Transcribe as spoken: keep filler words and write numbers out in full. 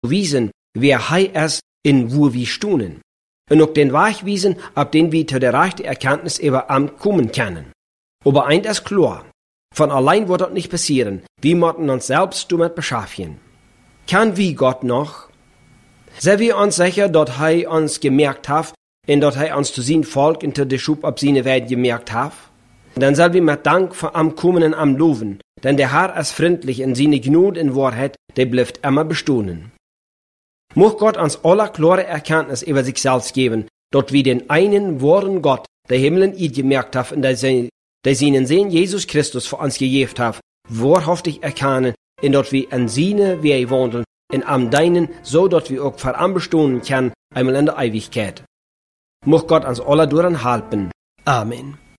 wiesen, wer Hei ist, in wo wir stunen. Und auch den Weg wiesen, ab den wir zu der rechten Erkenntnis über am kommen können. Aber eins ist klar. Von allein wird das nicht passieren. Wir müssen uns selbst damit beschaffen. Kann wie Gott noch? Sind wir uns sicher, dass er uns gemerkt hat, und dass er uns zu sein Volk in der Schub auf seine Welt gemerkt hat? Dann soll wir mit Dank für am Kommen und am Loben, denn der Herr ist freundlich in seine Gnade und Wahrheit, der bleibt immer bestehen. Mocht Gott uns aller klare Erkenntnis über sich selbst geben, dass wir den einen wahren Gott, der Himmel und Erde gemerkt haben, und der seinen Sohn Jesus Christus für uns gegeben hat, wahrhaftig erkennen, und dass wir in seine Wege wandeln, und am deinen, so dass wir auch für am bestehen können, einmal in der Ewigkeit. Mocht Gott uns alle daran helfen. Amen.